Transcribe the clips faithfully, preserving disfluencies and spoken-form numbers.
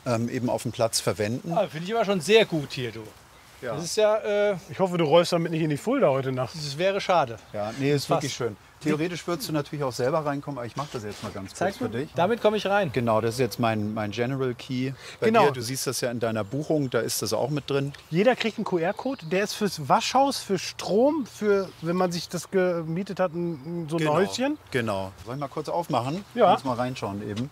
ähm, eben auf dem Platz verwenden. Ah, finde ich aber schon sehr gut hier, du. Ja. Das ist ja, äh, Ich hoffe, du rollst damit nicht in die Fulda heute Nacht. das wäre schade. Ja, nee, ist Fast. wirklich schön. Theoretisch würdest du natürlich auch selber reinkommen, aber ich mache das jetzt mal ganz kurz für dich. Damit komme ich rein. Genau, das ist jetzt mein, mein General Key. Bei Genau. dir, du siehst das ja in deiner Buchung, da ist das auch mit drin. Jeder kriegt einen Q R-Code, der ist fürs Waschhaus, für Strom, für, wenn man sich das gemietet hat, ein, so ein Genau. Häuschen. Genau. Soll ich mal kurz aufmachen? Ja. Kannst mal reinschauen eben.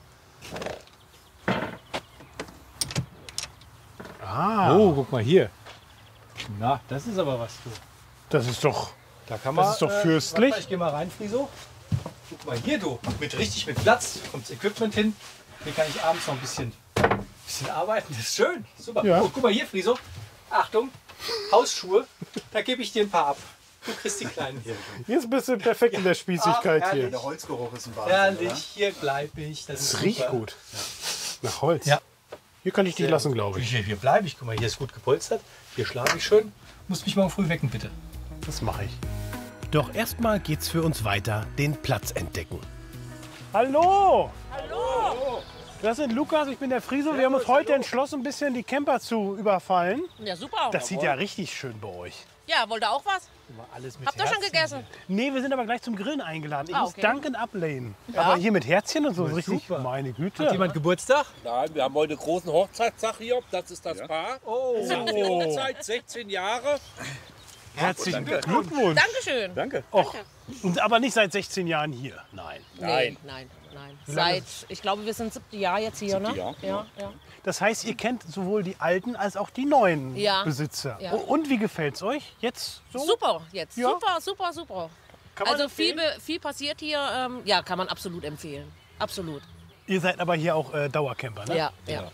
Ah, Oh, guck mal hier. Na, das ist aber was, du. das ist doch... Da kann Das ist doch fürstlich. warte mal, ich geh mal rein, Friso. Guck mal hier, du. Mit richtig mit Platz. Kommt das Equipment hin. Hier kann ich abends noch ein bisschen, bisschen arbeiten. Das ist schön. Super. Ja. Oh, guck mal hier, Friso. Achtung. Hausschuhe. Da gebe ich dir ein paar ab. Du kriegst die kleinen hier. Jetzt bist du perfekt in der Spießigkeit Ah, hier. herrlich. Der Holzgeruch ist ein Wahnsinn, Herrlich, oder? hier bleibe ich. Das, ist Das riecht super. gut. Nach Holz. Ja. Hier kann ich dich lassen, glaube ich. Hier, hier bleibe ich. Guck mal, hier ist gut gepolstert. Hier schlafe ich schön. Muss mich morgen früh wecken, bitte. Das mache ich. Doch erstmal geht's für uns weiter, den Platz entdecken. Hallo! Hallo! Das sind Lukas, ich bin der Friso. Wir haben uns heute entschlossen, ein bisschen die Camper zu überfallen. Ja, super. Das sieht ja richtig schön bei euch. Ja, wollt ihr auch was? Alles mit Habt ihr schon gegessen? Nee, wir sind aber gleich zum Grillen eingeladen. Ich Ah, muss okay. Duncan ablehnen. Aber hier mit Herzchen und so, Ja, richtig, super. meine Güte. Hat jemand Geburtstag? Nein, wir haben heute einen großen Hochzeitstag hier. Das ist das Paar. Oh. Das ist die Hochzeit, sechzehn Jahre. Herzlichen Glückwunsch. Dankeschön. Danke. Och, und aber nicht seit sechzehn Jahren hier. Nein. Nee, nein, nein. Seit, ich glaube, wir sind siebte Jahr jetzt hier, ne? Jahr, Ja, ja. Das heißt, ihr kennt sowohl die alten als auch die neuen Ja. Besitzer. Ja. Und wie gefällt's euch jetzt so? Super jetzt. Ja. Super, super, super. Kann man Also viel, empfehlen? be- viel passiert hier. Ähm, ja, kann man absolut empfehlen. Absolut. Ihr seid aber hier auch äh, Dauercamper, ne? Ja, ja.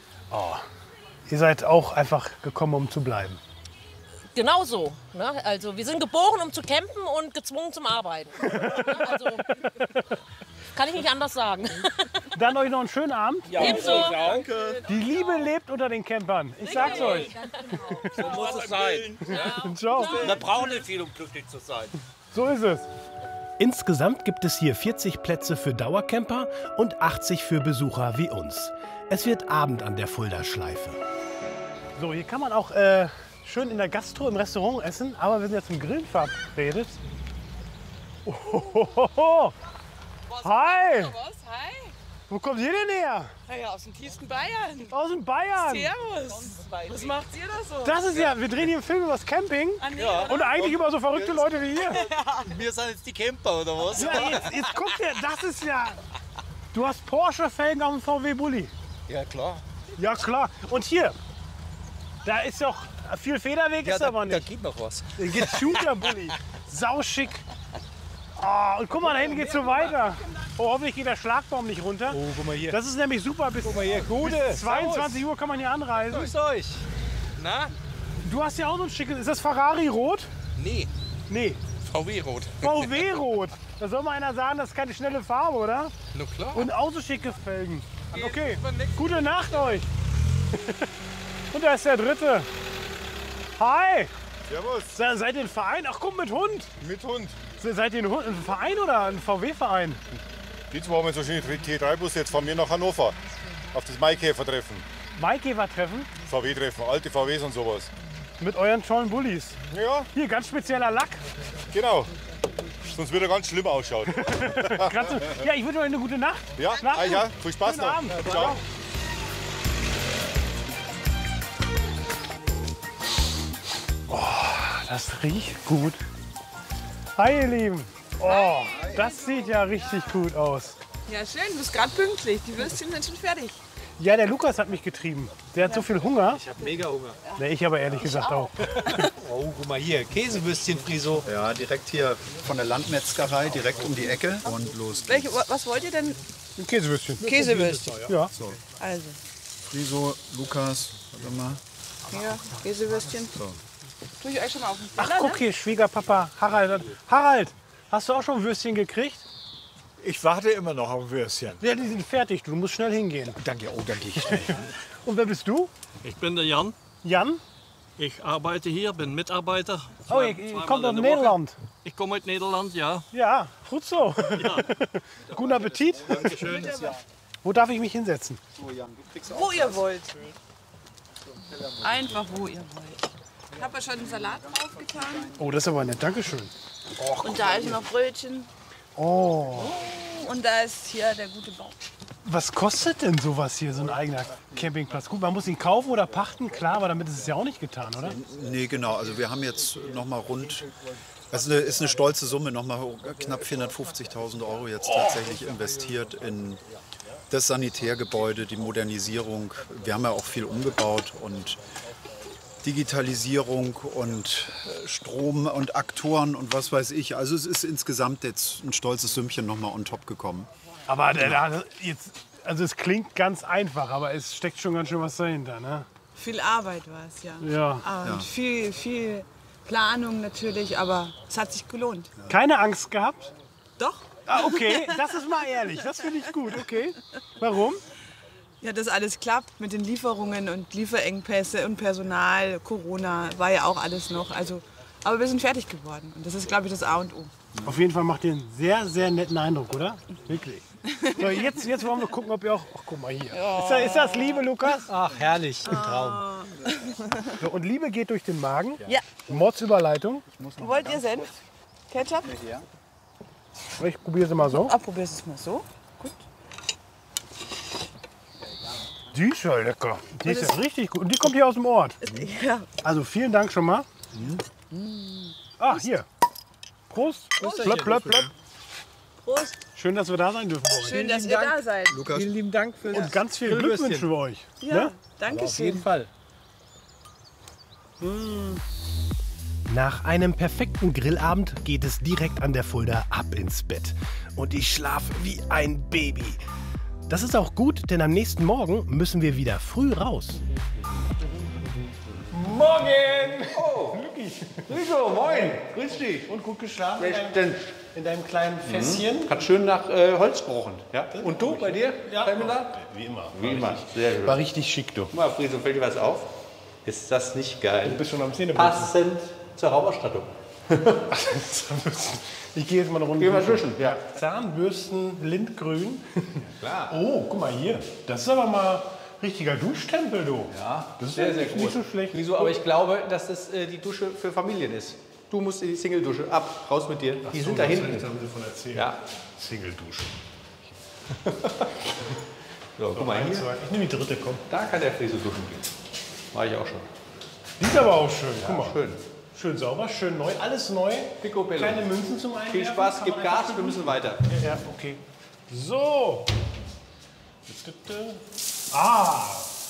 Ihr seid auch einfach gekommen, um zu bleiben. Genau so. Ne? Also wir sind geboren, um zu campen und gezwungen zum Arbeiten. Ne? Also kann ich nicht anders sagen. Dann euch noch einen schönen Abend. Ja, Ebenso. Danke. Die Liebe lebt unter den Campern. Ich sag's euch. So muss es sein. Ciao. Man braucht nicht viel, um glücklich zu sein. So ist es. Insgesamt gibt es hier vierzig Plätze für Dauercamper und achtzig für Besucher wie uns. Es wird Abend an der Fulda-Schleife. So, hier kann man auch äh, schön in der Gastro im Restaurant essen, aber wir sind ja zum Grillen verabredet. Ohohoho. Hi! Was? Hi! Wo kommt ihr denn her? Ja, aus dem tiefsten Bayern. Aus dem Bayern. Servus. Was macht ihr da so? Das ist ja, wir drehen hier einen Film über das Camping Ah, nee, Ja. oder? und eigentlich über so verrückte Leute wie ihr. Wir sind jetzt die Camper, oder was? Ja, jetzt, jetzt guck dir, das ist ja... Du hast Porsche-Felgen auf dem V W-Bulli. Ja, klar. Ja, klar. Und hier, da ist doch viel Federweg, Ja, ist da, aber da nicht. geht noch was. Getunter Bulli. Sauschick. Oh, und guck mal, da hinten geht's so weiter. Oh, hoffentlich geht der Schlagbaum nicht runter. Oh, guck mal hier. Das ist nämlich super. Bis, Guck mal hier, Gude. bis zweiundzwanzig Uhr kann man hier anreisen. Grüß euch. Na? Du hast ja auch so ein schickes... Ist das Ferrari rot? Nee, Nee, V W-Rot. V W rot. Da soll mal einer sagen, das ist keine schnelle Farbe, oder? Na klar. Und auch so schicke Felgen. Okay, gute Nacht euch. Und da ist der dritte. Hi. Servus, Se- Seid ihr ein Verein? Ach komm, mit Hund. mit Hund. Se- Seid ihr ein, Hund, ein Verein oder ein V W-Verein? Die zwei haben jetzt wahrscheinlich T drei Bus jetzt von mir nach Hannover. Auf das Maikäfer-Treffen. Maikäfer-Treffen V W-Treffen, alte V Ws und sowas. mit euren tollen Bullis. Ja, Hier, ganz spezieller Lack. genau. Sonst wird er ganz schlimm ausschauen. Grad so. Ja, ich wünsche euch eine gute Nacht. Ja, Schlafen ah, ja, gut. viel Spaß Schönen noch. Abend. Ciao. Das riecht gut. Hi, ihr Lieben. Oh, das sieht ja richtig gut aus. Ja, schön, du bist gerade pünktlich. Die Würstchen sind schon fertig. Ja, der Lukas hat mich getrieben. Der hat so viel Hunger. Ich hab mega Hunger. Nee, ich aber ehrlich gesagt auch. Oh, guck mal hier. Käsewürstchen, Friso. Ja, direkt hier von der Landmetzgerei, direkt um die Ecke. Und los geht's. Welche, was wollt ihr denn? Ein Käsewürstchen. Käsewürstchen. Ja. Also, Friso, Lukas, warte mal. ja, Käsewürstchen. So. Tue ich euch schon mal auf den Ach, Teller, guck hier, Schwiegerpapa Harald. Harald, hast du auch schon Würstchen gekriegt? Ich warte immer noch auf ein Würstchen. Ja, die sind fertig. Du musst schnell hingehen. Danke, oh, danke ich schnell. Und wer bist du? Ich bin der Jan. Jan? Ich arbeite hier, bin Mitarbeiter. Oh, Zwei- ihr, ihr zweimal kommt aus in der Woche. Nederland. Ich komme aus Nederland, ja. Ja, gut so. Guten Appetit. Dankeschön. Wo darf ich mich hinsetzen? So, Jan, du kriegst auch Wo ihr was. wollt. Einfach wo ihr wollt. Ich habe ja schon einen Salat draufgetan. Oh, das ist aber nett. Dankeschön. Und da ist noch Brötchen. Oh. Und da ist hier der gute Baum. Was kostet denn sowas hier, so ein eigener Campingplatz? Gut, man muss ihn kaufen oder pachten, klar, aber damit ist es ja auch nicht getan, oder? Nee, genau. Also wir haben jetzt noch mal rund, das ist eine, ist eine stolze Summe, noch mal knapp vierhundertfünfzigtausend Euro jetzt tatsächlich investiert in das Sanitärgebäude, die Modernisierung. Wir haben ja auch viel umgebaut und Digitalisierung und Strom und Aktoren und was weiß ich. Also es ist insgesamt jetzt ein stolzes Sümmchen noch mal on top gekommen. Aber der, der, jetzt, also es klingt ganz einfach, aber es steckt schon ganz schön was dahinter, ne? Viel Arbeit war es, ja. Ja. Und Ja. viel, viel Planung natürlich, aber es hat sich gelohnt. Keine Angst gehabt? Doch. Ah, okay, das ist mal ehrlich. Das finde ich gut, okay. Warum? Ja, dass alles klappt mit den Lieferungen und Lieferengpässe und Personal, Corona war ja auch alles noch. Also, aber wir sind fertig geworden und das ist, glaube ich, das A und O. Auf jeden Fall macht ihr einen sehr, sehr netten Eindruck, oder? Wirklich. So, jetzt, jetzt wollen wir gucken, ob ihr auch... Ach, guck mal hier. Ist, das, ist das Liebe, Lukas? Ach, herrlich, ein Traum. So, und Liebe geht durch den Magen. Ja. Mordsüberleitung. Wollt ihr Senf? Ketchup? Ich probiere es mal so. Ah, probier's es mal so. Gut. Die ist ja lecker. Die ist ja richtig gut. Und die kommt hier aus dem Ort. Ja. Also vielen Dank schon mal. Ah, hier. Prost. Prost. Plöpp, plöpp, plöpp. Prost. Schön, dass wir da sein dürfen bei euch. Schön, dass ihr da seid. Lukas, Vielen lieben Dank für Und ganz viel Grillwürstchen. Glückwünsche für euch. Ja, Ne? danke Auf jeden schön. Fall. Nach einem perfekten Grillabend geht es direkt an der Fulda ab ins Bett. Und ich schlafe wie ein Baby. Das ist auch gut, denn am nächsten Morgen müssen wir wieder früh raus. Morgen! Oh, Rico, moin, grüß dich. Und gut geschlafen Wer ist denn? in deinem kleinen Fässchen. Hat schön nach äh, Holz gerochen. Ja? Und du, bei dir, Ja. Pamela? Wie immer. Wie immer, sehr schön. War richtig schick, du. Guck mal, Friso, fällt dir was auf? Ist das nicht geil? Du bist schon am Zähneputzen. Passend zur Raumausstattung. Ich gehe jetzt mal eine Runde. Geh mal duschen. duschen, ja. Zahnbürsten Lindgrün. Klar. Oh, guck mal hier. Das ist aber mal richtiger Duschtempel, du. Ja, Das ist sehr, ja sehr nicht, gut. nicht so schlecht. Wieso? Aber ich glaube, dass das äh, die Dusche für Familien ist. Du musst in die Single-Dusche. Ab, raus mit dir. Die sind da hinten. Von erzählen. Ja. Single-Dusche. So, guck mal hier. Ich nehme die dritte, komm. Da kann der Friso duschen gehen. Mach ich auch schon. Die ist aber auch schön. Guck mal. Schön. Schön sauber, schön neu. Alles neu. Picobello. Keine Münzen zum Einwerfen. Viel Spaß, Kann gib man Gas, einfach wir müssen weiter. Ja, ja, okay. So. Ah.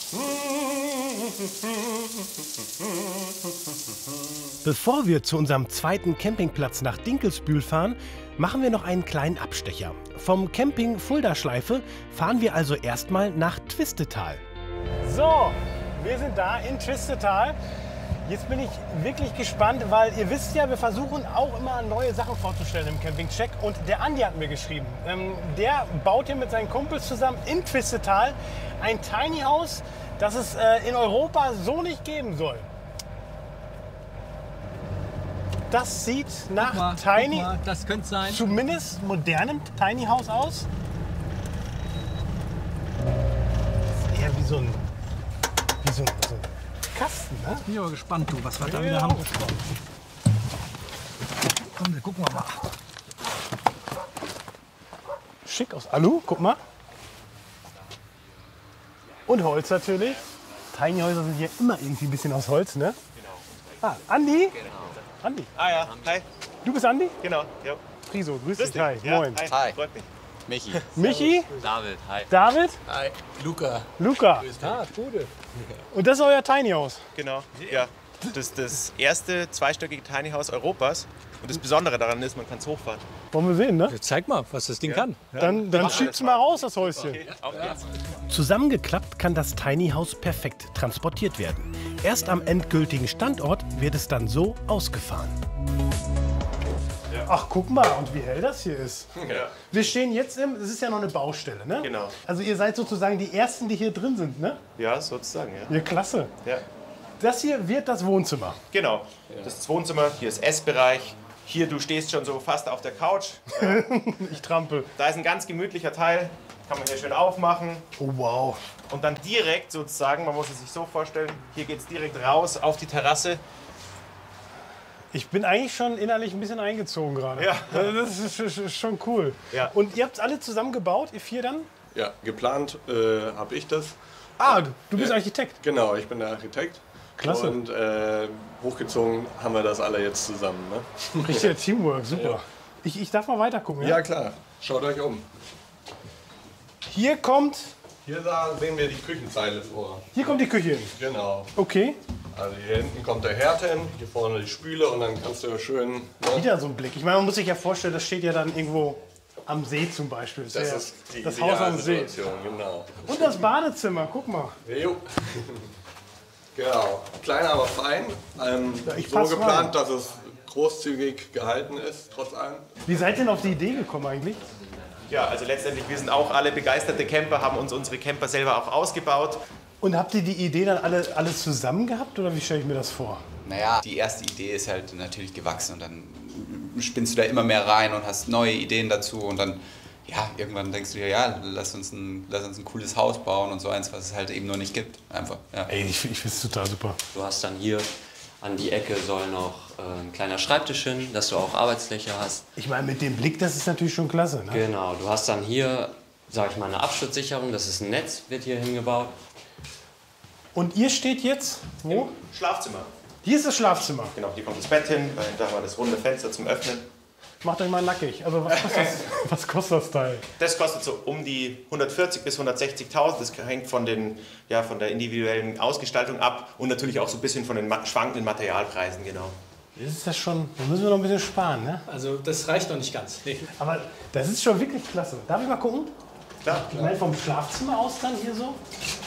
Bevor wir zu unserem zweiten Campingplatz nach Dinkelsbühl fahren, machen wir noch einen kleinen Abstecher. Vom Camping Fulda Schleife fahren wir also erstmal nach Twistetal. So, wir sind da in Twistetal. Jetzt bin ich wirklich gespannt, weil ihr wisst ja, wir versuchen auch immer neue Sachen vorzustellen im Campingcheck. Und der Andi hat mir geschrieben, ähm, der baut hier mit seinen Kumpels zusammen in Twistetal ein Tiny House, das es äh, in Europa so nicht geben soll. Das sieht nach Mal, Tiny, guck mal, das könnte sein. zumindest modernem Tiny House aus. Das ist eher wie so ein, wie so ein, so ein Kasten, ne? Bin ich aber gespannt, du, was wir da Ja, wieder haben. auch gespannt. Komm, wir gucken wir mal. Schick aus Alu, guck mal. Und Holz natürlich. Tiny Häuser sind hier immer irgendwie ein bisschen aus Holz, ne? Genau. Ah, Andi? Genau. Andi. Ah ja, hi. Du bist Andi? Genau, ja. Friso, grüß, Grüß dich. Hi, Ja, moin. Hi. Freut mich. Michi. Michi? David, hi. David? Hi. Luca. Luca. Ah, gute. Und das ist euer Tiny House? Genau, ja. Das ist das erste zweistöckige Tiny House Europas. Und das Besondere daran ist, man kann es hochfahren. Wollen wir sehen, ne? Zeig mal, was das Ding kann. Dann, dann schieb's mal raus, das Häuschen. Okay, auf geht's. Zusammengeklappt kann das Tiny House perfekt transportiert werden. Erst am endgültigen Standort wird es dann so ausgefahren. Ach, guck mal, und wie hell das hier ist. Ja. Wir stehen jetzt im, es ist ja noch eine Baustelle, ne? Genau. Also ihr seid sozusagen die Ersten, die hier drin sind, ne? Ja, sozusagen, ja. Ja, klasse. ja. Das hier wird das Wohnzimmer. Genau. Das ist das Wohnzimmer, hier ist Essbereich. Hier, du stehst schon so fast auf der Couch. Ich trampel. Da ist ein ganz gemütlicher Teil. Kann man hier schön aufmachen. Oh wow. Und dann direkt sozusagen, man muss es sich so vorstellen, hier geht es direkt raus auf die Terrasse. Ich bin eigentlich schon innerlich ein bisschen eingezogen gerade. Ja. Das ist, ist, ist schon cool. Ja. Und ihr habt es alle zusammen gebaut, ihr vier dann? Ja, geplant äh, habe ich das. Ah, du, du bist Äh, Architekt. Genau, ich bin der Architekt. Klasse. Und äh, hochgezogen haben wir das alle jetzt zusammen. Ne? Richtiger Teamwork, super. Ja. Ich, ich darf mal weiter gucken. Ja? Ja klar, schaut euch um. Hier kommt, Hier da sehen wir die Küchenzeile vor. hier kommt die Küche hin. Genau. Okay. Also hier hinten kommt der Herd hin, hier vorne die Spüle und dann kannst du schön... Ne? Wieder so ein Blick. Ich meine, man muss sich ja vorstellen, das steht ja dann irgendwo am See zum Beispiel. Das ja ist die das Haus am See. Idealsituation, genau. Und das Badezimmer, guck mal. Jo. Genau. Klein, aber fein. Ähm, ich so pass geplant, rein. dass es großzügig gehalten ist, trotz allem. Wie seid ihr denn auf die Idee gekommen eigentlich? Ja, also letztendlich, wir sind auch alle begeisterte Camper, haben uns unsere Camper selber auch ausgebaut. Und habt ihr die Idee dann alle, alles zusammen gehabt oder wie stelle ich mir das vor? Naja, die erste Idee ist halt natürlich gewachsen und dann spinnst du da immer mehr rein und hast neue Ideen dazu und dann, ja, irgendwann denkst du dir, ja, lass uns ein, lass uns ein cooles Haus bauen und so eins, was es halt eben noch nicht gibt. Einfach, ja. Ey, ich, ich finde es total super. Du hast dann hier an die Ecke soll noch äh, ein kleiner Schreibtisch hin, dass du auch Arbeitsfläche hast. Ich meine, mit dem Blick, das ist natürlich schon klasse. Ne? Genau, du hast dann hier, sag ich mal, eine Absturzsicherung, das ist ein Netz, wird hier hingebaut. Und ihr steht jetzt wo? Im Schlafzimmer. Hier ist das Schlafzimmer. Genau, hier kommt das Bett hin, dahinter haben wir das runde Fenster zum Öffnen. Macht euch mal nackig. Also was kostet das, was kostet das Teil? Das kostet so um die hundertvierzig bis hundertsechzigtausend. Das hängt von, den, ja, von der individuellen Ausgestaltung ab und natürlich auch so ein bisschen von den schwankenden Materialpreisen, genau. Das ist das schon, da müssen wir noch ein bisschen sparen, ne? Also das reicht noch nicht ganz. Nee. Aber das ist schon wirklich klasse. Darf ich mal gucken? Klar. Ich meine vom Schlafzimmer aus dann hier so.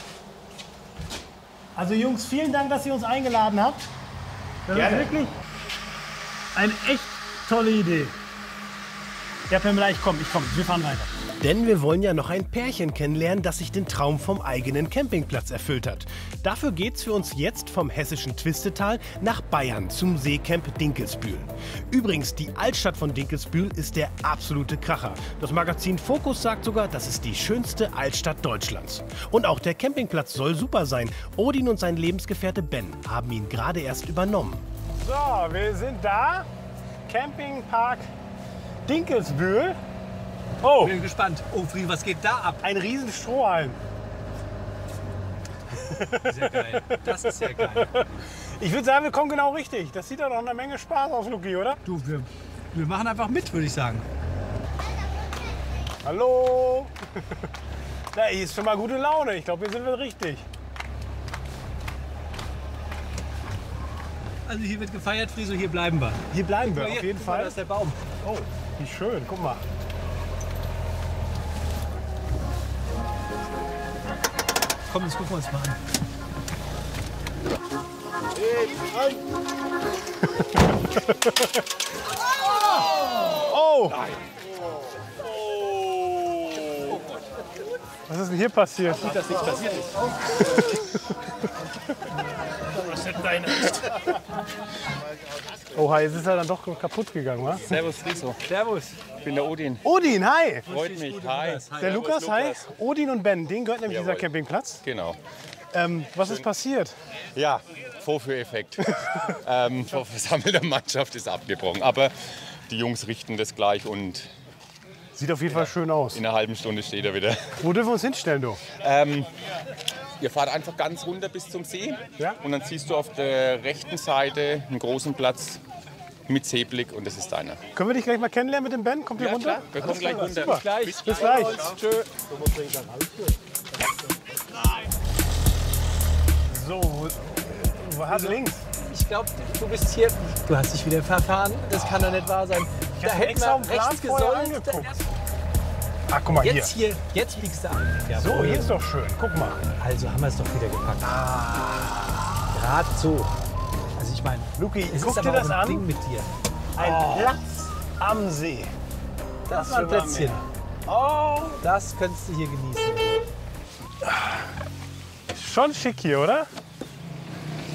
Also Jungs, vielen Dank, dass ihr uns eingeladen habt. Das Gerne. ist wirklich eine echt tolle Idee. Ja, Pamela, ich komm, ich komm. Wir fahren weiter. Denn wir wollen ja noch ein Pärchen kennenlernen, das sich den Traum vom eigenen Campingplatz erfüllt hat. Dafür geht's für uns jetzt vom hessischen Twistetal nach Bayern zum Seecamp Dinkelsbühl. Übrigens, die Altstadt von Dinkelsbühl ist der absolute Kracher. Das Magazin Focus sagt sogar, das ist die schönste Altstadt Deutschlands. Und auch der Campingplatz soll super sein. Odin und sein Lebensgefährte Ben haben ihn gerade erst übernommen. So, wir sind da. Campingpark Dinkelsbühl. Oh. Bin gespannt. Oh, Frieden, was geht da ab? Ein riesen Strohhalm. Sehr geil. Das ist sehr geil. Ich würde sagen, wir kommen genau richtig. Das sieht doch noch eine Menge Spaß aus, Luki, oder? Du, wir, wir machen einfach mit, würde ich sagen. Hallo. Na, hier ist schon mal gute Laune. Ich glaube, hier sind wir richtig. Also hier wird gefeiert, Friso, hier bleiben wir. Hier bleiben wir, Guck mal, auf hier, jeden guck mal, Fall. da ist der Baum. Oh, wie schön. Guck mal. Komm, das gucken wir uns mal an. Oh! Was ist denn hier passiert? Gut, dass nichts passiert ist. Was ist deine Angst? Oha, jetzt ist er dann doch kaputt gegangen, wa? Servus Friso. Servus. Ich bin der Odin. Odin, hi! Freut mich, hi. Der Lukas, hi. Odin und Ben, denen gehört nämlich Jawohl. dieser Campingplatz. Genau. Ähm, was ist passiert? Ja, Vorführeffekt. ähm, vor versammelter Mannschaft ist abgebrochen. Aber die Jungs richten das gleich und Sieht auf jeden Fall schön aus. in einer halben Stunde steht er wieder. Wo dürfen wir uns hinstellen, du? Ähm, ihr fahrt einfach ganz runter bis zum See. Ja. Und dann siehst du auf der rechten Seite einen großen Platz mit Seeblick und das ist deiner. Können wir dich gleich mal kennenlernen mit dem Ben? Kommt ihr Ja, runter? klar. Wir kommen gleich runter. Super. Bis gleich. Bis, Bis gleich. Tschö. So, wo, wo hast du links? Ich glaube, du bist hier. Du hast dich wieder verfahren. Das kann doch nicht wahr sein. Ich Da hab hätten extra wir am Plan rechts vorher gesollt. angeguckt. Ach, guck mal Jetzt hier. hier, jetzt biegst du an. So, Jawohl. hier ist doch schön. Guck mal. Also haben wir es doch wieder gepackt. Ah. Gerade so. Also ich meine, Luki, es guck ist dir aber das auch ein an. Ding mit dir. Ein Oh. Platz am See. Das war ein will man Plätzchen. mehr. Oh. Das könntest du hier genießen. Schon schick hier, oder?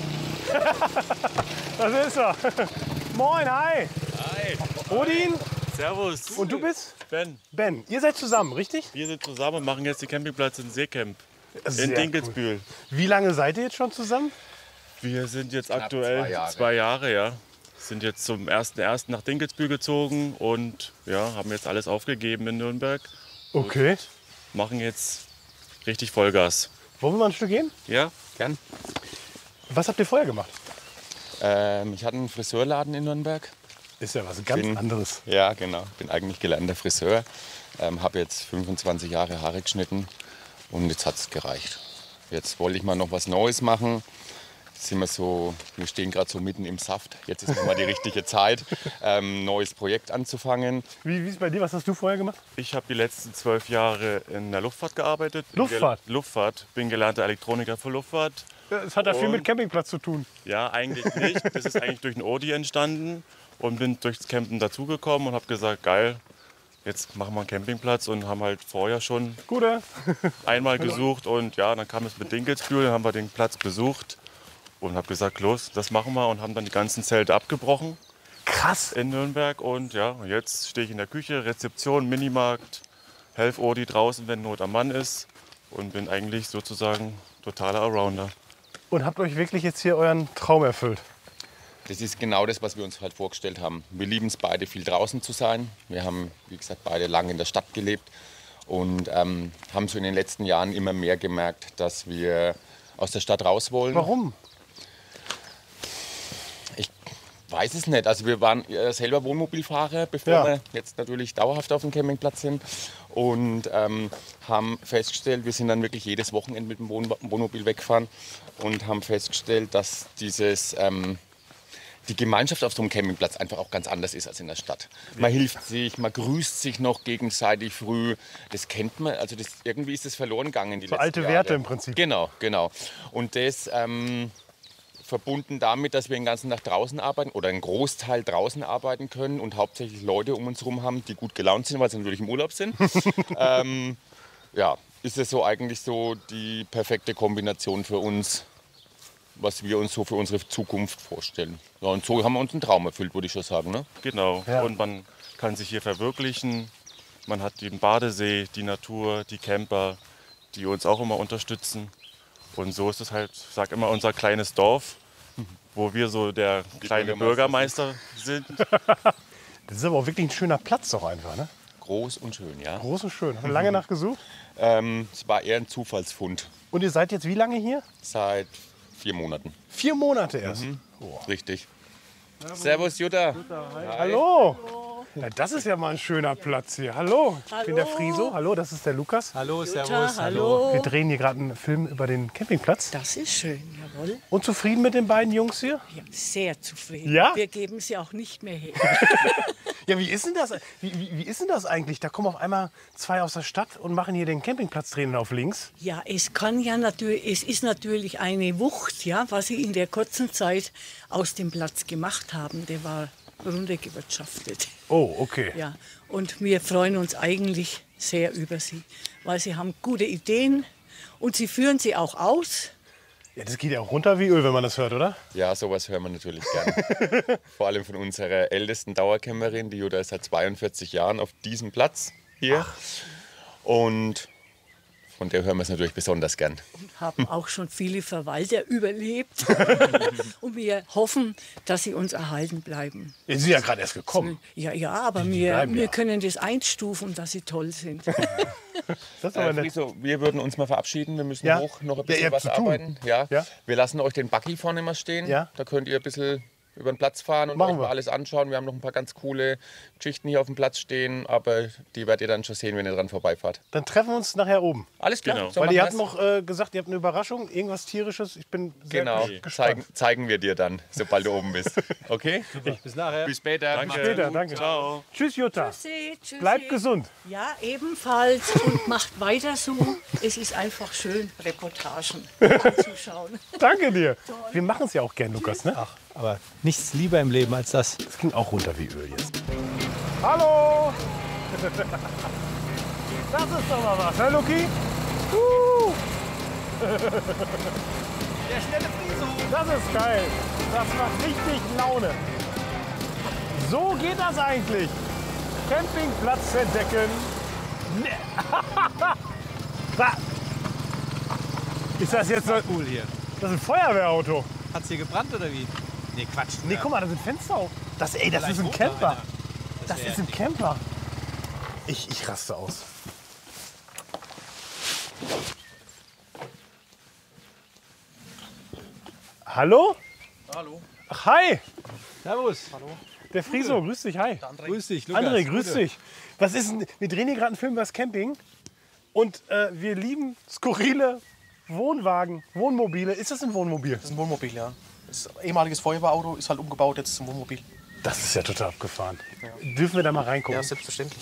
Das ist er. Moin, hi. Hi. Odin, Servus. Und du bist? Ben. Ben. Ihr seid zusammen, richtig? Wir sind zusammen und machen jetzt den Campingplatz in Seecamp. Sehr In Dinkelsbühl. Cool. Wie lange seid ihr jetzt schon zusammen? Wir sind jetzt Knapp aktuell zwei Jahre. zwei Jahre, ja. Sind jetzt zum ersten ersten nach Dinkelsbühl gezogen und ja, haben jetzt alles aufgegeben in Nürnberg. Okay. Und machen jetzt richtig Vollgas. Wollen wir mal ein Stück gehen? Ja, gern. Was habt ihr vorher gemacht? Ähm, ich hatte einen Friseurladen in Nürnberg. Ist ja was ganz bin, anderes. Ja, genau. Bin eigentlich gelernter Friseur. Ähm, habe jetzt fünfundzwanzig Jahre Haare geschnitten und jetzt hat es gereicht. Jetzt wollte ich mal noch was Neues machen. Jetzt sind wir, so, wir stehen gerade so mitten im Saft. Jetzt ist mal die richtige Zeit, ein ähm, neues Projekt anzufangen. Wie, wie ist es bei dir? Was hast du vorher gemacht? Ich habe die letzten zwölf Jahre in der Luftfahrt gearbeitet. Bin Luftfahrt? Gel Luftfahrt. Bin gelernter Elektroniker für Luftfahrt. Es hat ja viel Und- mit Campingplatz zu tun. Ja, eigentlich nicht. Das ist eigentlich durch den Odi entstanden und bin durchs Campen dazugekommen und habe gesagt, geil, jetzt machen wir einen Campingplatz und haben halt vorher schon Gute. einmal gesucht und ja, dann kam es mit Dinkelsbühl, dann haben wir den Platz besucht und habe gesagt, los, das machen wir und haben dann die ganzen Zelte abgebrochen. Krass. In Nürnberg und ja, jetzt stehe ich in der Küche, Rezeption, Minimarkt, helf Odi draußen, wenn Not am Mann ist und bin eigentlich sozusagen totaler Allrounder. Und habt euch wirklich jetzt hier euren Traum erfüllt? Das ist genau das, was wir uns halt vorgestellt haben. Wir lieben es beide, viel draußen zu sein. Wir haben, wie gesagt, beide lange in der Stadt gelebt und ähm, haben so in den letzten Jahren immer mehr gemerkt, dass wir aus der Stadt raus wollen. Warum? Ich weiß es nicht. Also wir waren äh, selber Wohnmobilfahrer, bevor Ja. wir jetzt natürlich dauerhaft auf dem Campingplatz sind. Und ähm, haben festgestellt, wir sind dann wirklich jedes Wochenende mit dem Wohn Wohnmobil weggefahren und haben festgestellt, dass dieses, ähm, die Gemeinschaft auf so einem Campingplatz einfach auch ganz anders ist als in der Stadt. Man hilft sich, man grüßt sich noch gegenseitig früh. Das kennt man, also das, irgendwie ist das verloren gegangen die So letzten alte Jahre. Werte im Prinzip. Genau, genau. Und das ähm, verbunden damit, dass wir den ganzen Tag draußen arbeiten oder einen Großteil draußen arbeiten können und hauptsächlich Leute um uns herum haben, die gut gelaunt sind, weil sie natürlich im Urlaub sind. ähm, ja, ist es so eigentlich so die perfekte Kombination für uns, was wir uns so für unsere Zukunft vorstellen. Ja, und so haben wir uns einen Traum erfüllt, würde ich schon sagen. Ne? Genau. Ja. Und man kann sich hier verwirklichen. Man hat den Badesee, die Natur, die Camper, die uns auch immer unterstützen. Und so ist es halt, ich sag immer, unser kleines Dorf, wo wir so der kleine Bürgermeister sind. Das ist aber auch wirklich ein schöner Platz doch einfach, ne? Groß und schön, ja. Groß und schön. Habt ihr lange nachgesucht? Ähm, es war eher ein Zufallsfund. Und ihr seid jetzt wie lange hier? Seit vier Monaten. Vier Monate erst. Mhm. Richtig. Servus Jutta. Hallo. Ja, das ist ja mal ein schöner Platz hier. Hallo, ich bin der Hallo. Friso. Hallo, das ist der Lukas. Hallo, Jutta, servus. Hallo. Wir drehen hier gerade einen Film über den Campingplatz. Das ist schön, jawohl. Und zufrieden mit den beiden Jungs hier? Ja, sehr zufrieden. Ja? Wir geben sie auch nicht mehr her. Ja, wie ist denn das? Wie, wie, wie ist denn das eigentlich? Da kommen auf einmal zwei aus der Stadt und machen hier den Campingplatz drehen auf links. Ja, es kann ja natürlich, es ist natürlich eine Wucht, ja, was sie in der kurzen Zeit aus dem Platz gemacht haben. Der war runtergewirtschaftet. Oh, okay. Ja, und wir freuen uns eigentlich sehr über sie, weil sie haben gute Ideen und sie führen sie auch aus. Ja, das geht ja auch runter wie Öl, wenn man das hört, oder? Ja, sowas hören wir natürlich gerne. Vor allem von unserer ältesten Dauercamperin, die Jutta ist seit zweiundvierzig Jahren auf diesem Platz hier. Und von der hören wir es natürlich besonders gern. Haben auch schon viele Verwalter überlebt. Und wir hoffen, dass sie uns erhalten bleiben. Sie sind ja gerade erst gekommen. Ja, ja, aber Die wir, bleiben wir ja. können das einstufen, dass sie toll sind. Das ist Äh, aber nett. Friso, wir würden uns mal verabschieden. Wir müssen Ja. hoch noch ein Ja, bisschen ihr habt was zu tun. arbeiten. Ja. Ja. Wir lassen euch den Buggy vorne mal stehen. Ja. Da könnt ihr ein bisschen über den Platz fahren und Machen euch mal wir. alles anschauen. Wir haben noch ein paar ganz coole Geschichten hier auf dem Platz stehen, aber die werdet ihr dann schon sehen, wenn ihr dran vorbeifahrt. Dann treffen wir uns nachher oben. Alles klar. Genau. So Weil ihr machen habt noch äh, gesagt, ihr habt eine Überraschung, irgendwas Tierisches. Ich bin sehr Genau, gespannt. zeigen, zeigen wir dir dann, sobald du oben bist. Okay? Bis nachher. Bis später. Danke. Später, danke. Ciao. Tschüss, Jutta. Tschüssi, tschüssi. Bleibt gesund. Ja, ebenfalls. Und macht weiter so. Es ist einfach schön, Reportagen anzuschauen. Danke dir. Wir machen es ja auch gern, Lukas. Ne? Ach, aber nichts lieber im Leben als das. Das ging auch runter wie Öl jetzt. Hallo! Das ist doch mal was, ne, Luki? Uh. Der schnelle Friso. Das ist geil. Das macht richtig Laune. So geht das eigentlich. Campingplatz entdecken. Ne. Ist das jetzt so cool hier? Das ist ein Feuerwehrauto. Hat's hier gebrannt oder wie? Nee, Quatsch. Nee, guck mal, da sind Fenster auf. Das, ey, das ist ein Camper. Das ist ein Camper. Ich, ich raste aus. Hallo? Hallo. Ach, hi. Servus. Hallo. Der Friso, grüß dich, hi. Grüß dich, Lukas. André, grüß Gute. dich. Was ist denn, wir drehen hier gerade einen Film über das Camping und äh, wir lieben skurrile Wohnwagen, Wohnmobile. Ist das ein Wohnmobil? Das ist ein Wohnmobil, ja. Das ist ein ehemaliges Feuerwehrauto, ist halt umgebaut jetzt zum Wohnmobil. Das ist ja total abgefahren. Ja. Dürfen wir da mal reingucken? Ja, selbstverständlich.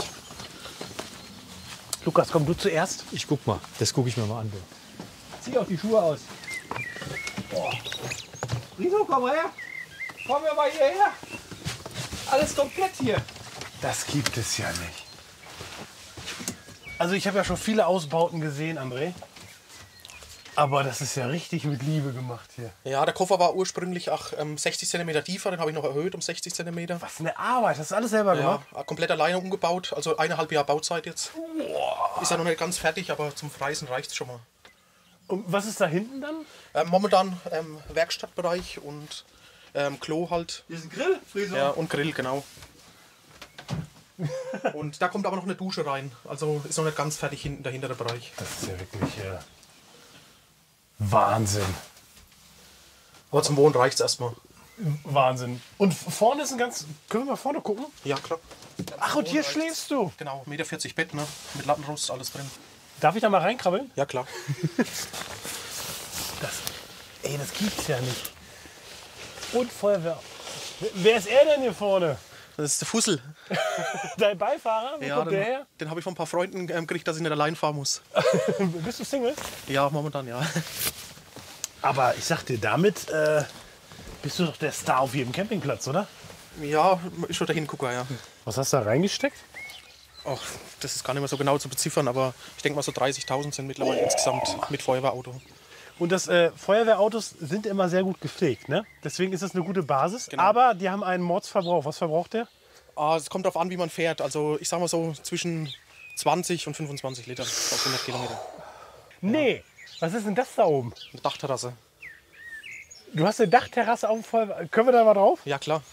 Lukas, komm du zuerst. Ich guck mal, das gucke ich mir mal an. Zieh auch die Schuhe aus. Oh. Riso, komm mal her. Komm wir mal hierher. Alles komplett hier. Das gibt es ja nicht. Also ich habe ja schon viele Ausbauten gesehen, André. Aber das ist ja richtig mit Liebe gemacht hier. Ja, der Koffer war ursprünglich auch ähm, sechzig Zentimeter tiefer, den habe ich noch erhöht um sechzig Zentimeter. Was eine Arbeit, hast du alles selber ja, gemacht? Komplett alleine umgebaut, also eineinhalb Jahre Bauzeit jetzt. Wow. Ist ja noch nicht ganz fertig, aber zum Freisen reicht es schon mal. Und was ist da hinten dann? Ähm, momentan ähm, Werkstattbereich und ähm, Klo halt. Hier ist ein Grill, Friso. Ja, und Grill, genau. Und da kommt aber noch eine Dusche rein. Also ist noch nicht ganz fertig hinten der hintere Bereich. Das ist ja wirklich äh, Wahnsinn. Aber zum Wohnen reicht es erstmal. Wahnsinn. Und vorne ist ein ganz. Können wir mal vorne gucken? Ja, klar. Ach, und hier schläfst du? Genau, eins Meter vierzig Bett, ne? Mit Lattenrost, alles drin. Darf ich da mal reinkrabbeln? Ja, klar. Das, ey, das gibt's ja nicht. Und Feuerwehr. Wer ist er denn hier vorne? Das ist der Fussel. Dein Beifahrer? Wo ja, kommt den, der her? Den habe ich von ein paar Freunden ähm, gekriegt, dass ich nicht allein fahren muss. Bist du Single? Ja, momentan ja. Aber ich sag dir, damit äh, bist du doch der Star auf jedem Campingplatz, oder? Ja, ich schon der Hingucker, ja. Was hast du da reingesteckt? Ach, das ist gar nicht mehr so genau zu beziffern, aber ich denke mal so dreißigtausend sind mittlerweile oh. insgesamt mit Feuerwehrauto. Und das äh, Feuerwehrautos sind immer sehr gut gepflegt, ne? Deswegen ist das eine gute Basis. Genau. Aber die haben einen Mordsverbrauch. Was verbraucht der? Ah, es kommt darauf an, wie man fährt. Also ich sag mal so zwischen zwanzig und fünfundzwanzig Liter auf hundert Kilometer. Nee, was ist denn das da oben? Eine Dachterrasse. Du hast eine Dachterrasse auf dem Feuerwehr. Können wir da mal drauf? Ja, klar.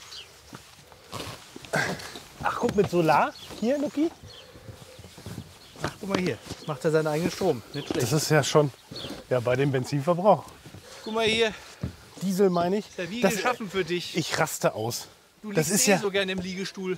Ach, guck, mit Solar. Hier, Luki. Ach, guck mal hier. Macht er seinen eigenen Strom. Nicht schlecht. Das ist ja schon ja, bei dem Benzinverbrauch. Guck mal hier. Diesel meine ich. Ist ja wie das, geschaffen für dich. Ich raste aus. Du das liegst ist eh ja so gerne im Liegestuhl.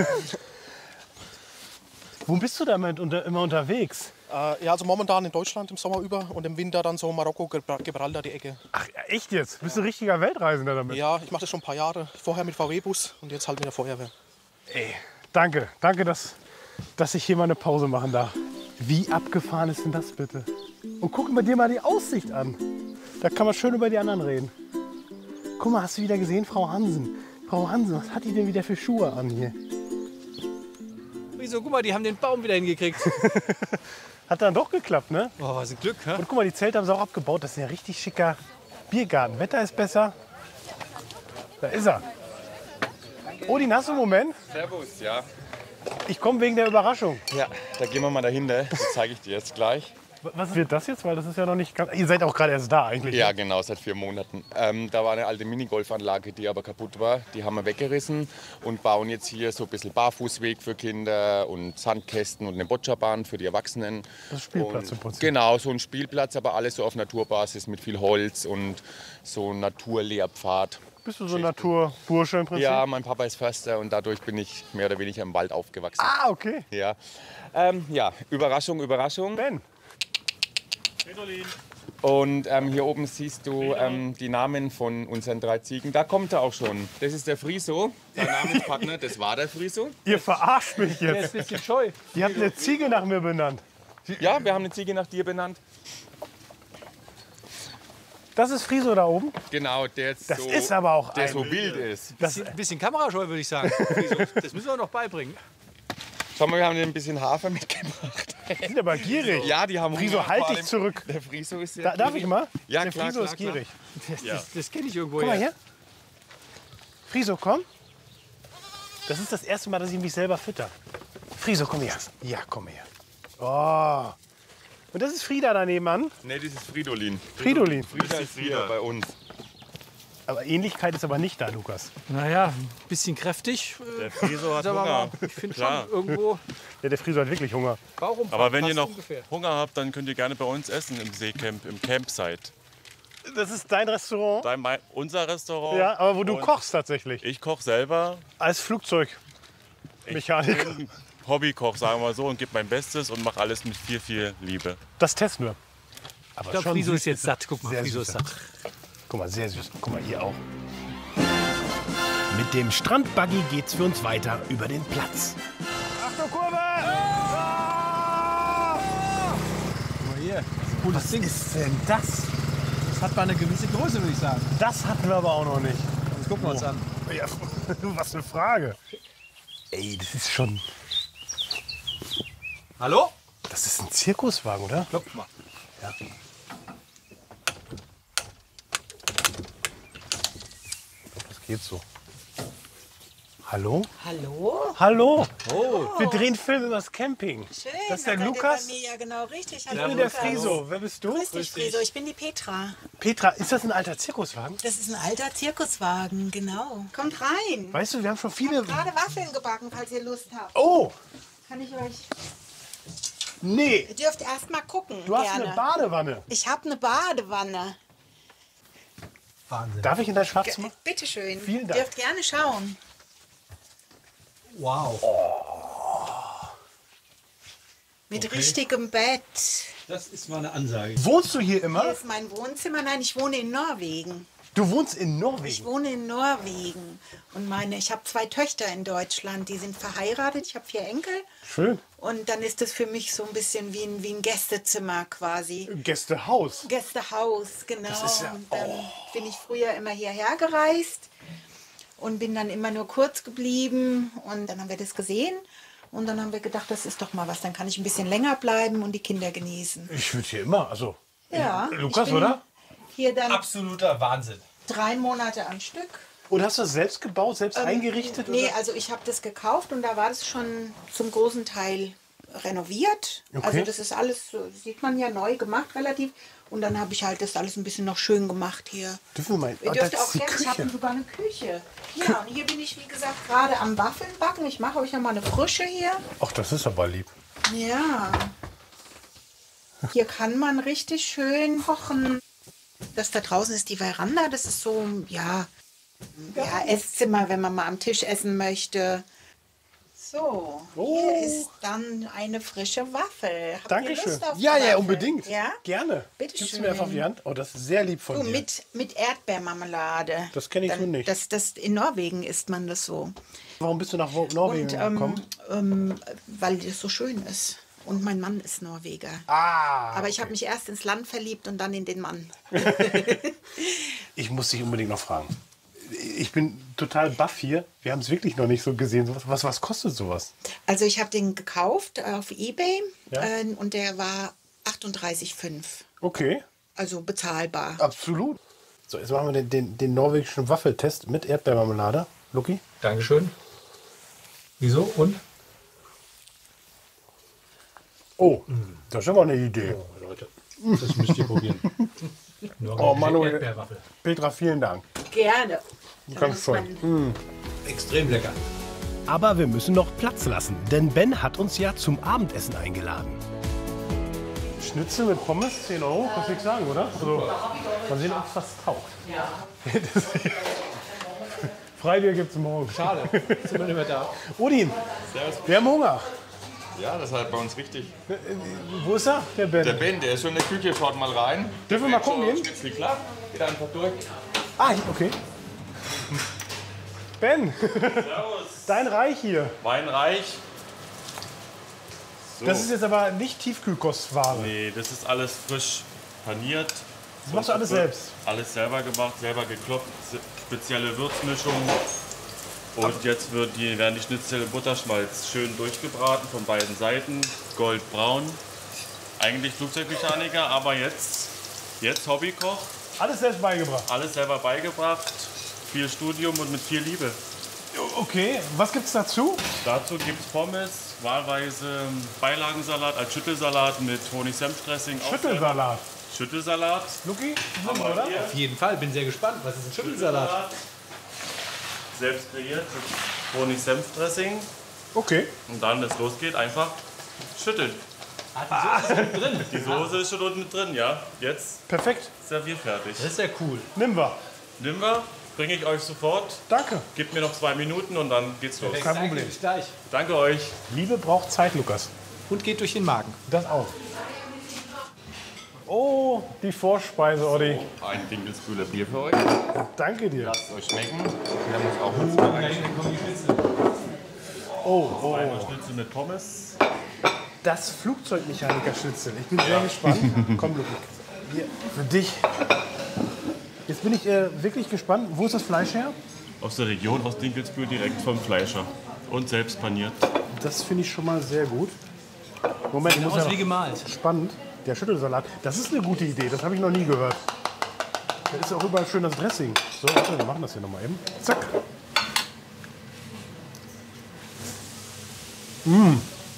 Wo bist du damit unter, immer unterwegs? Äh, ja, also momentan in Deutschland im Sommer über und im Winter dann so Marokko, Gibraltar die Ecke. Ach, echt jetzt? Bist du ein richtiger Weltreisender damit? Ja, ich mache das schon ein paar Jahre. Vorher mit V W-Bus und jetzt halt mit der Feuerwehr. Ey, danke. Danke, dass, dass ich hier mal eine Pause machen darf. Wie abgefahren ist denn das bitte? Und guck mal dir mal die Aussicht an. Da kann man schön über die anderen reden. Guck mal, hast du wieder gesehen, Frau Hansen? Frau Hansen, was hat die denn wieder für Schuhe an hier? Wieso? Guck mal, die haben den Baum wieder hingekriegt. Hat dann doch geklappt, ne? Oh, was ein Glück, hä? Und guck mal, die Zelte haben sie auch abgebaut. Das ist ein richtig schicker Biergarten. Wetter ist besser. Da ist er. Odin, hast du einen Moment? Servus, ja. Ich komme wegen der Überraschung. Ja, da gehen wir mal dahinter. Das zeige ich dir jetzt gleich. Was wird das jetzt? Weil das ist ja noch nicht ganz... Ihr seid auch gerade erst da eigentlich. Ja, genau, seit vier Monaten. Ähm, da war eine alte Minigolfanlage, die aber kaputt war. Die haben wir weggerissen und bauen jetzt hier so ein bisschen Barfußweg für Kinder und Sandkästen und eine Bocciabahn für die Erwachsenen. Das ist Spielplatz und, im Prinzip. Genau, so ein Spielplatz, aber alles so auf Naturbasis mit viel Holz und so ein Naturlehrpfad. Bist du so ein Naturbursche im Prinzip? Ja, mein Papa ist Förster und dadurch bin ich mehr oder weniger im Wald aufgewachsen. Ah, okay. Ja, ähm, ja. Überraschung, Überraschung. Ben. Und ähm, hier oben siehst du ähm, die Namen von unseren drei Ziegen. Da kommt er auch schon. Das ist der Friso, der Namenspartner. Das war der Friso. Ihr verarscht mich Der ist jetzt. ein bisschen scheu. Ihr habt eine Ziege nach mir benannt. Ja, wir haben eine Ziege nach dir benannt. Das ist Friso da oben? Genau, der jetzt Das so, ist aber auch der ein- so wild ist. Das, Ein bisschen kamerascheu, würde ich sagen. Wieso? Das müssen wir noch beibringen. Schau mal, wir haben dir ein bisschen Hafer mitgebracht. die sind aber gierig. Ja, die haben Friso, Hunger, halt vor dich allem- zurück. Der Friso ist sehr Da, darf gierig. ich mal? Ja, Der klar, Friso klar, ist gierig. Das, Ja. das, das kenne ich irgendwo. Guck mal her. hier. Friso, komm. Das ist das erste Mal, dass ich mich selber fütter. Friso, komm her. Ja, komm her. Oh. Und das ist Frieda daneben an? Nee, das ist Fridolin. Fridolin. Frieda ist Frieda bei uns. Aber Ähnlichkeit ist aber nicht da, Lukas. Naja, ein bisschen kräftig. Der Friso hat Aber Hunger. Ich finde Klar. schon irgendwo. Ja, der Friso hat wirklich Hunger. Warum? Aber wenn ihr passt noch ungefähr. Hunger habt, dann könnt ihr gerne bei uns essen im Seecamp, im Campsite. Das ist dein Restaurant? Dein, mein, unser Restaurant. Ja, aber wo du Und kochst tatsächlich. Ich koche selber. Als Flugzeugmechaniker. Ich bin Hobbykoch, sagen wir mal so, und gebe mein Bestes und mache alles mit viel, viel Liebe. Das testen wir. Aber Ich glaube, schon Friso süß. ist jetzt satt. Guck mal, Sehr Friso süß. ist satt. Guck mal, sehr süß. Guck mal, hier auch. Mit dem Strandbuggy geht's für uns weiter über den Platz. Achtung, Kurve! Guck mal hier. Cooles Was Ding. ist denn das? Das hat mal eine gewisse Größe, würde ich sagen. Das hatten wir aber auch noch nicht. Das gucken wir uns an. Ja, was eine Frage. Ey, das ist schon... Hallo? Das ist ein Zirkuswagen, oder? Klopf mal. Ja. Das geht so. Hallo? Hallo? Hallo? Oh. Wir drehen Filme über das Camping. Schön, Das ist der da seid ihr Lukas. Bei mir, ja, genau, richtig. Ich Hallo, bin der Lukas. Friso. Wer bist du? Grüß dich, Friso. Ich bin die Petra. Petra, ist das ein alter Zirkuswagen? Das ist ein alter Zirkuswagen, genau. Kommt rein. Weißt du, wir haben schon viele... Gerade Waffeln gebacken, falls ihr Lust habt. Oh! Kann ich euch... Nee! Ihr dürft erst mal gucken. Du hast gerne. eine Badewanne. Ich habe eine Badewanne. Wahnsinn. Darf ich in dein Schlafzimmer? Ge- Bitteschön. Vielen Dank. Ihr dürft gerne schauen. Wow. Mit Okay. richtigem Bett. Das ist mal eine Ansage. Wohnst du hier Hier immer? ist mein Wohnzimmer. Nein, ich wohne in Norwegen. Du wohnst in Ich Norwegen? wohne in Norwegen. Und meine, ich habe zwei Töchter in Deutschland. Die sind verheiratet. Ich habe vier Enkel. Schön. Und dann ist es für mich so ein bisschen wie ein, wie ein Gästezimmer quasi. Gästehaus. Gästehaus, genau. Das ist ja- Und dann bin ich früher immer hierher gereist und bin dann immer nur kurz geblieben. Und dann haben wir das gesehen. Und dann haben wir gedacht, das ist doch mal was. Dann kann ich ein bisschen länger bleiben und die Kinder genießen. Ich würde hier immer, also... Ja. Lukas, ich bin oder? Hier dann Absoluter Wahnsinn. drei Monate am Stück. Und hast du das selbst gebaut, selbst Ähm, eingerichtet? Nee, oder? also ich habe das gekauft und da war das schon zum großen Teil renoviert. Okay. Also das ist alles, so, sieht man ja, neu gemacht relativ. Und dann habe ich halt das alles ein bisschen noch schön gemacht hier. Dürfen wir mal... Ihr Ah, dürft das auch ist die gerne, ich habe Küche. sogar eine Küche. Ja, und hier bin ich, wie gesagt, gerade am Waffeln backen. Ich mache euch noch mal eine frische hier. Ach, das ist aber lieb. Ja. Hier kann man richtig schön kochen. Das da draußen ist die Veranda. Das ist so, ja, ja, Esszimmer, wenn man mal am Tisch essen möchte. So, hier ist dann eine frische Waffel. Habt ihr Dankeschön. Lust auf Ja, eine ja, Waffel? unbedingt. Ja? Gerne. Bitte Gibst du schön. mir einfach auf die Hand? Oh, das ist sehr lieb von Du, dir. mit, mit Erdbeermarmelade. Das kenne ich so Dann- nicht. Das, das, in Norwegen isst man das so. Warum bist du nach Wo- Norwegen Und, ähm, gekommen? ähm, weil das so schön ist. Und mein Mann ist Norweger. Ah, Aber ich habe mich erst ins Land verliebt und dann in den Mann. Ich muss dich unbedingt noch fragen. Ich bin total baff hier. Wir haben es wirklich noch nicht so gesehen. Was, was, was kostet sowas? Also ich habe den gekauft auf eBay Ja. äh, und der war achtunddreißig Komma fünf. Okay, Also bezahlbar. absolut. So, jetzt machen wir den, den, den norwegischen Waffeltest mit Erdbeermarmelade. Lucky? Dankeschön. Wieso? Und? Oh, das ist aber eine Idee. Oh, Leute, das müsst ihr probieren. Oh, Manuel. Erdbeerwaffel. Petra, vielen Dank. Gerne. Ganz toll. Mm. Extrem lecker. Aber wir müssen noch Platz lassen, denn Ben hat uns ja zum Abendessen eingeladen. Schnitzel mit Pommes, zehn Euro, kannst du nichts sagen, oder? Also, mal sehen, ob es was taugt. Ja. Freibier gibt es morgen. Schade, sind wir nicht mehr da. Odin, Servus. wir haben Hunger. Ja, das ist halt bei uns wichtig. Wo ist er, der Ben? Der Ben, der ist schon in der Küche, schaut mal rein. Dürfen wir mal gucken gehen? Schnitzel klar, geht einfach durch. Ah, okay. Ben, dein Reich hier. Mein Reich. So. Das ist jetzt aber nicht Tiefkühlkostware. Nee, das ist alles frisch paniert. Das machst du alles selbst? Alles selber gemacht, selber geklopft, spezielle Würzmischung. Und jetzt wird die, werden die Schnitzel im Butterschmalz schön durchgebraten von beiden Seiten, goldbraun. Eigentlich Flugzeugmechaniker, aber jetzt, jetzt Hobbykoch. Alles selbst beigebracht? Alles selber beigebracht, viel Studium und mit viel Liebe. Okay, was gibt's dazu? Dazu gibt es Pommes, wahlweise Beilagensalat als Schüttelsalat mit Honig-Senf-Dressing. Schüttelsalat. Schüttelsalat. Luki, haben wir oder? hier. Auf jeden Fall, bin sehr gespannt. Was ist ein Schüttelsalat? Selbst kreiert mit Honig-Senf-Dressing. Okay. Und dann, wenn es losgeht, einfach schütteln. Ah, die Soße ist schon drin. Die Soße ist schon unten mit drin, ja. Jetzt perfekt. Servierfertig. Das ist ja cool. Nimm wir. Nimm wir, bringe ich euch sofort. Danke. Gebt mir noch zwei Minuten und dann geht's los. Kein Problem. Bis gleich. Danke euch. Liebe braucht Zeit, Lukas. Und geht durch den Magen. Das auch. Oh, die Vorspeise, Oddi. Ein Dinkelsbühler Bier für euch. Danke dir. Lasst es euch schmecken. Wir haben uns auch mal zwei reingeschnitten. Oh, oh. Zwei Schnitzel mit Pommes. Das Flugzeugmechaniker-Schnitzel. Ich bin sehr gespannt. Komm, Luki. Hier, für dich. Jetzt bin ich äh, wirklich gespannt. Wo ist das Fleisch her? Aus der Region, aus Dinkelsbühl, direkt vom Fleischer. Und selbst paniert. Das finde ich schon mal sehr gut. Moment, ich muss aus ja wie gemalt. Spannend. Der Schüttelsalat. Das ist eine gute Idee. Das habe ich noch nie gehört. Da ist auch überall schön das Dressing. So, warte, wir machen das hier nochmal eben. Zack. Mmh.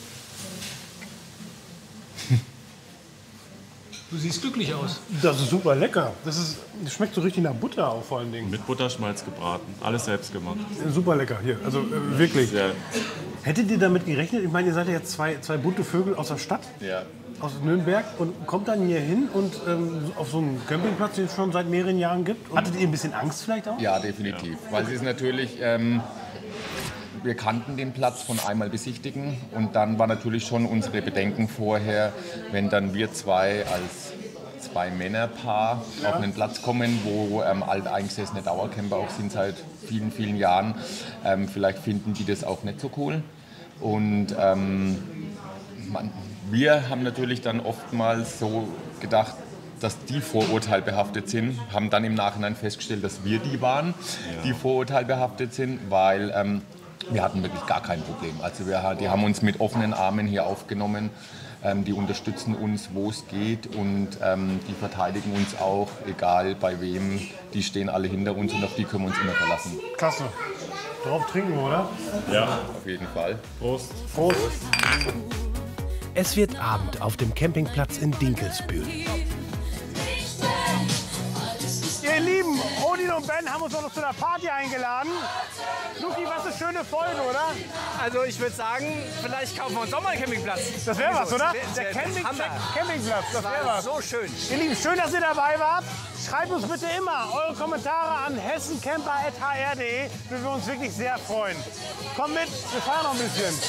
Du siehst glücklich aus. Das ist super lecker. Das, ist, das schmeckt so richtig nach Butter auch vor allen Dingen. Mit Butterschmalz gebraten. Alles selbst gemacht. Super lecker hier. Also äh, wirklich. Sehr. Hättet ihr damit gerechnet? Ich meine, ihr seid ja jetzt zwei, zwei bunte Vögel aus der Stadt. Ja. Aus Nürnberg und kommt dann hier hin und ähm, auf so einen Campingplatz, den es schon seit mehreren Jahren gibt. Und hattet ihr ein bisschen Angst vielleicht auch? Ja, definitiv. Ja. Weil es ist natürlich, ähm, wir kannten den Platz von einmal besichtigen und dann war natürlich schon unsere Bedenken vorher, wenn dann wir zwei als zwei Männerpaar ja. auf einen Platz kommen, wo ähm, alteingesessene Dauercamper auch sind seit vielen, vielen Jahren. Ähm, vielleicht finden die das auch nicht so cool. Und ähm, man, wir haben natürlich dann oftmals so gedacht, dass die vorurteilbehaftet sind, haben dann im Nachhinein festgestellt, dass wir die waren, ja. die vorurteilbehaftet sind, weil ähm, wir hatten wirklich gar kein Problem. Also wir, die haben uns mit offenen Armen hier aufgenommen, ähm, die unterstützen uns, wo es geht und ähm, die verteidigen uns auch, egal bei wem, die stehen alle hinter uns und auf die können wir uns immer verlassen. Klasse. Drauf trinken, oder? Ja, auf jeden Fall. Prost. Prost. Es wird Abend auf dem Campingplatz in Dinkelsbühl. Ihr Lieben, Odin und Ben haben uns auch noch zu einer Party eingeladen. Luki, was eine schöne Folge, oder? Also ich würde sagen, vielleicht kaufen wir uns auch mal einen Campingplatz. Das wäre was, oder? Der Der Camping Hammer. Campingplatz, das wäre was. So schön. Ihr Lieben, schön, dass ihr dabei wart. Schreibt uns bitte immer eure Kommentare an hessencamper punkt h r punkt d e. Wir würden uns wirklich sehr freuen. Kommt mit, wir fahren noch ein bisschen.